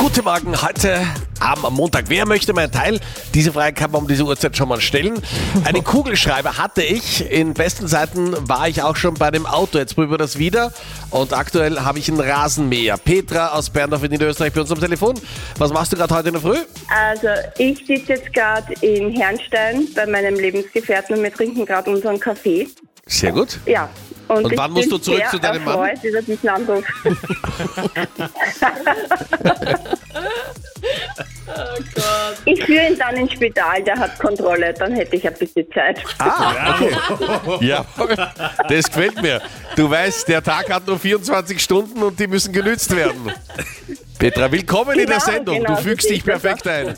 Guten Morgen, heute am Montag. Wer möchte meinen Teil? Diese Frage kann man um diese Uhrzeit schon mal stellen. Einen Kugelschreiber hatte ich. In besten Zeiten war ich auch schon bei dem Auto. Jetzt prüfen wir das wieder. Und aktuell habe ich einen Rasenmäher. Petra aus Berndorf in Niederösterreich bei uns am Telefon. Was machst du gerade heute in der Früh? Also ich sitze jetzt gerade in Herrnstein bei meinem Lebensgefährten und wir trinken gerade unseren Kaffee. Sehr gut. Ja. Und wann musst du zurück zu deinem Mann? Ich bin sehr erfreut über diesen Anruf. Oh Gott. Ich führe ihn dann ins Spital, der hat Kontrolle, dann hätte ich ein bisschen Zeit. Okay. Ja, das gefällt mir. Du weißt, der Tag hat nur 24 Stunden und die müssen genützt werden. Petra, willkommen in der Sendung. Du fügst dich perfekt ein.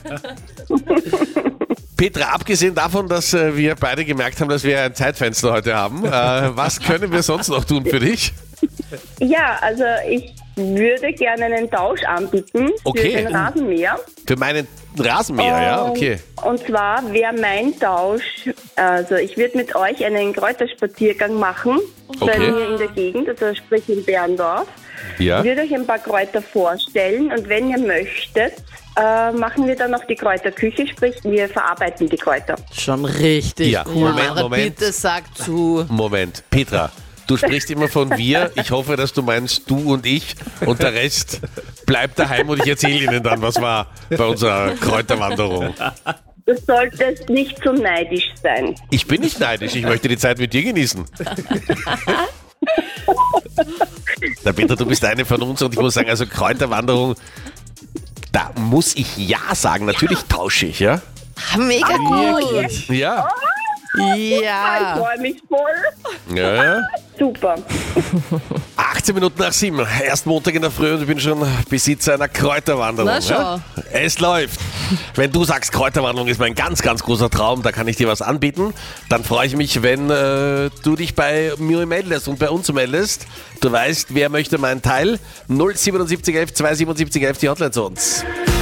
Petra, abgesehen davon, dass wir beide gemerkt haben, dass wir ein Zeitfenster heute haben, was können wir sonst noch tun für dich? Ja, also ich würde gerne einen Tausch anbieten für den Rasenmäher. Für meinen Rasenmäher, ja, okay. Und zwar wäre mein Tausch, also ich würde mit euch einen Kräuterspaziergang machen, bei mir in der Gegend, also sprich in Berndorf. Ja. Ich würde euch ein paar Kräuter vorstellen und wenn ihr möchtet, machen wir dann noch die Kräuterküche, sprich wir verarbeiten die Kräuter. Schon richtig cool. Moment. Bitte sag zu. Moment, Petra, du sprichst immer von wir. Ich hoffe, dass du meinst du und ich und der Rest bleibt daheim und ich erzähle Ihnen dann, was war bei unserer Kräuterwanderung. Du solltest nicht so neidisch sein. Ich bin nicht neidisch, ich möchte die Zeit mit dir genießen. Na Petra, du bist eine von uns und ich muss sagen, also Kräuterwanderung, da muss ich ja sagen, natürlich tausche ich, ja? Mega gut. Ja. Ich Ja. freue mich voll. Ja. Super. 18 Minuten nach 7, erst Montag in der Früh und ich bin schon Besitzer einer Kräuterwanderung. Na schau. Ja? Es läuft. Wenn du sagst, Kräuterwanderung ist mein ganz, ganz großer Traum, da kann ich dir was anbieten, dann freue ich mich, wenn du dich bei mir meldest und bei uns meldest. Du weißt, wer möchte meinen Teil? 07711 27711, die Hotline zu uns.